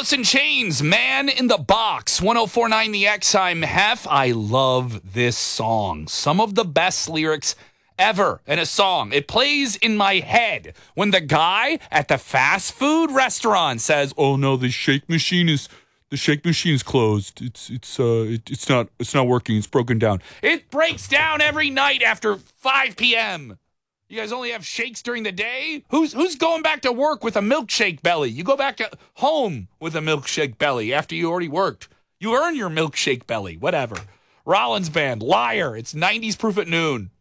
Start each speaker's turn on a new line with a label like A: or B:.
A: Alice in Chains, Man in the Box, 1049 The X. I'm Hef. I love this song. Some of the best lyrics ever in a song. It plays in my head when the guy at the fast food restaurant says, "Oh no, the shake machine is closed. It's not working. It's broken down. It breaks down every night after 5 p.m. You guys only have shakes during the day? Who's going back to work with a milkshake belly? You go back to home with a milkshake belly after you already worked. You earn your milkshake belly, whatever. Rollins Band, Liar. It's 90s Proof at Noon.